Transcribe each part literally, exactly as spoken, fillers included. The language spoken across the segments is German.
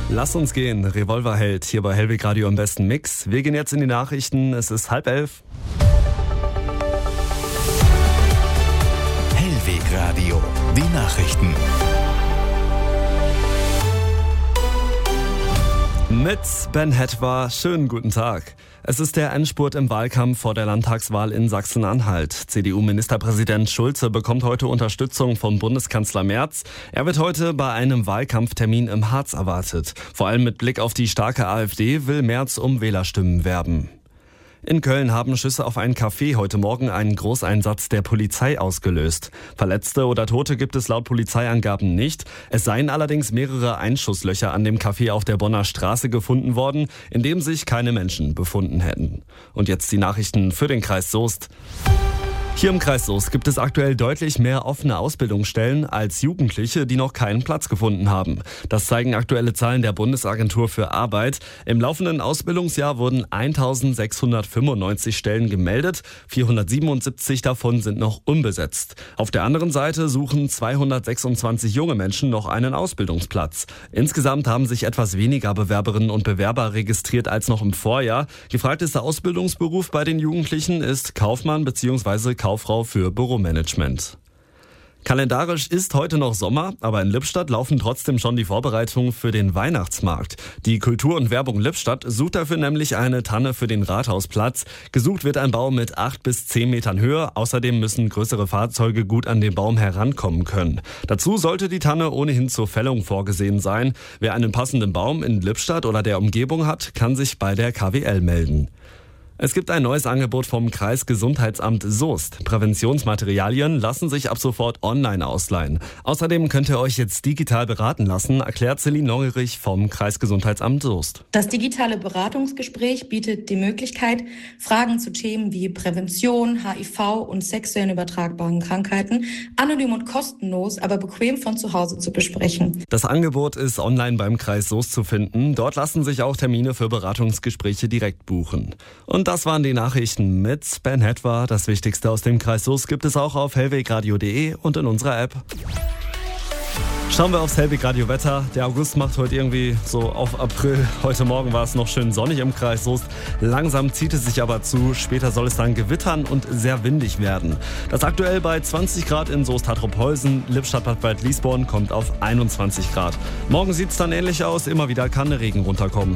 Lass uns gehen, Revolverheld hier bei Hellweg Radio im besten Mix. Wir gehen jetzt in die Nachrichten, es ist halb elf. Hellweg Radio, die Nachrichten. Mit Ben Hetwa, schönen guten Tag. Es ist der Endspurt im Wahlkampf vor der Landtagswahl in Sachsen-Anhalt. C D U-Ministerpräsident Schulze bekommt heute Unterstützung von Bundeskanzler Merz. Er wird heute bei einem Wahlkampftermin im Harz erwartet. Vor allem mit Blick auf die starke AfD will Merz um Wählerstimmen werben. In Köln haben Schüsse auf ein Café heute Morgen einen Großeinsatz der Polizei ausgelöst. Verletzte oder Tote gibt es laut Polizeiangaben nicht. Es seien allerdings mehrere Einschusslöcher an dem Café auf der Bonner Straße gefunden worden, in dem sich keine Menschen befunden hätten. Und jetzt die Nachrichten für den Kreis Soest. Hier im Kreis Soest gibt es aktuell deutlich mehr offene Ausbildungsstellen als Jugendliche, die noch keinen Platz gefunden haben. Das zeigen aktuelle Zahlen der Bundesagentur für Arbeit. Im laufenden Ausbildungsjahr wurden eintausendsechshundertfünfundneunzig Stellen gemeldet, vierhundertsiebenundsiebzig davon sind noch unbesetzt. Auf der anderen Seite suchen zweihundertsechsundzwanzig junge Menschen noch einen Ausbildungsplatz. Insgesamt haben sich etwas weniger Bewerberinnen und Bewerber registriert als noch im Vorjahr. Gefragtester Ausbildungsberuf bei den Jugendlichen ist Kaufmann bzw. Kauffrau für Büromanagement. Kalendarisch ist heute noch Sommer, aber in Lippstadt laufen trotzdem schon die Vorbereitungen für den Weihnachtsmarkt. Die Kultur- und Werbung Lippstadt sucht dafür nämlich eine Tanne für den Rathausplatz. Gesucht wird ein Baum mit acht bis zehn Metern Höhe. Außerdem müssen größere Fahrzeuge gut an den Baum herankommen können. Dazu sollte die Tanne ohnehin zur Fällung vorgesehen sein. Wer einen passenden Baum in Lippstadt oder der Umgebung hat, kann sich bei der K W L melden. Es gibt ein neues Angebot vom Kreisgesundheitsamt Soest. Präventionsmaterialien lassen sich ab sofort online ausleihen. Außerdem könnt ihr euch jetzt digital beraten lassen, erklärt Celine Longerich vom Kreisgesundheitsamt Soest. Das digitale Beratungsgespräch bietet die Möglichkeit, Fragen zu Themen wie Prävention, H I V und sexuellen übertragbaren Krankheiten anonym und kostenlos, aber bequem von zu Hause zu besprechen. Das Angebot ist online beim Kreis Soest zu finden. Dort lassen sich auch Termine für Beratungsgespräche direkt buchen. Und das waren die Nachrichten mit Ben Hetwa. Das Wichtigste aus dem Kreis Soest gibt es auch auf hellwegradio punkt de und in unserer App. Schauen wir aufs Hellweg-Radio Wetter. Der August macht heute irgendwie so auf April. Heute Morgen war es noch schön sonnig im Kreis Soest. Langsam zieht es sich aber zu. Später soll es dann gewittern und sehr windig werden. Das aktuell bei zwanzig Grad in Soest-Hartropolsen. Lippstadt-Bad Waldliesborn kommt auf einundzwanzig Grad. Morgen sieht es dann ähnlich aus. Immer wieder kann Regen runterkommen.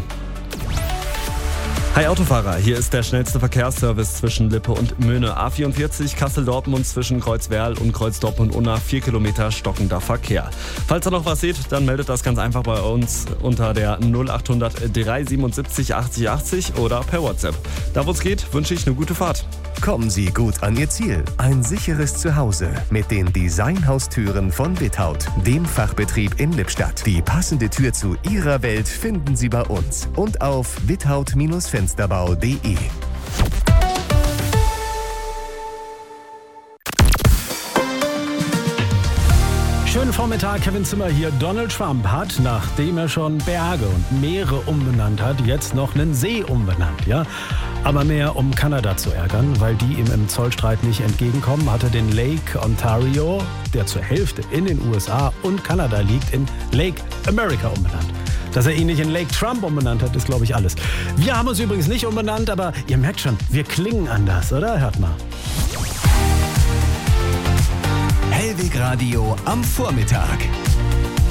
Hi Autofahrer, hier ist der schnellste Verkehrsservice zwischen Lippe und Möhne. A vierundvierzig Kassel-Dortmund zwischen Kreuzwerl und Kreuzdortmund-Unna, vier Kilometer stockender Verkehr. Falls ihr noch was seht, dann meldet das ganz einfach bei uns unter der null achthundert dreihundertsiebenundsiebzig achtzig achtzig oder per WhatsApp. Da wo es geht, wünsche ich eine gute Fahrt. Kommen Sie gut an Ihr Ziel. Ein sicheres Zuhause mit den Designhaustüren von Without, dem Fachbetrieb in Lippstadt. Die passende Tür zu Ihrer Welt finden Sie bei uns und auf without Fensterbau punkt de. Schönen Vormittag, Kevin Zimmer hier. Donald Trump hat, nachdem er schon Berge und Meere umbenannt hat, jetzt noch einen See umbenannt, ja? Aber mehr, um Kanada zu ärgern, weil die ihm im Zollstreit nicht entgegenkommen, hat er den Lake Ontario, der zur Hälfte in den U S A und Kanada liegt, in Lake America umbenannt. Dass er ihn nicht in Lake Trump umbenannt hat, ist, glaube ich, alles. Wir haben uns übrigens nicht umbenannt, aber ihr merkt schon, wir klingen anders, oder? Hört mal. Hellweg Radio am Vormittag.